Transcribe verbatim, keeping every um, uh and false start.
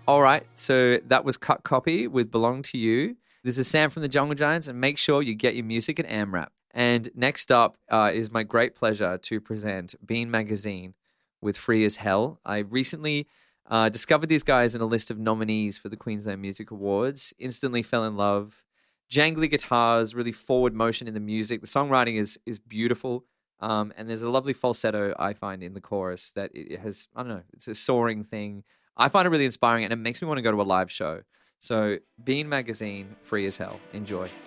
All right, so that was Cut Copy with Belong to You. This is Sam from the Jungle Giants, and make sure you get your music at AMRAP. And next up uh, is my great pleasure to present Bean Magazine with Free as Hell. I recently uh, discovered these guys in a list of nominees for the Queensland Music Awards. Instantly fell in love. Jangly guitars, really forward motion in the music. The songwriting is is beautiful. Um, and there's a lovely falsetto I find in the chorus that it has, I don't know, it's a soaring thing. I find it really inspiring and it makes me want to go to a live show. So Bean Magazine, Free as Hell. Enjoy.